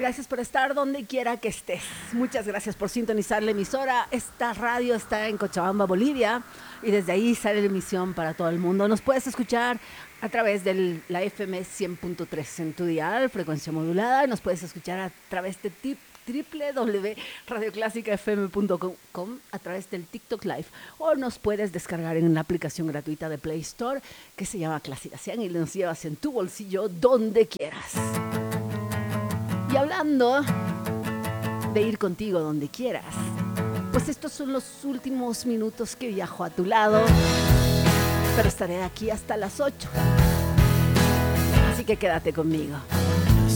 Gracias por estar donde quiera que estés. Muchas gracias por sintonizar la emisora. Esta radio está en Cochabamba, Bolivia, y desde ahí sale la emisión para todo el mundo. Nos puedes escuchar a través de la FM 100.3 en tu dial, frecuencia modulada. Nos puedes escuchar a través de www.radioclasicafm.com, a través del TikTok Live, o nos puedes descargar en la aplicación gratuita de Play Store que se llama Clásica 100 y nos llevas en tu bolsillo donde quieras. Y hablando de ir contigo donde quieras, pues estos son los últimos minutos que viajo a tu lado, pero estaré aquí hasta las 8. Así que quédate conmigo.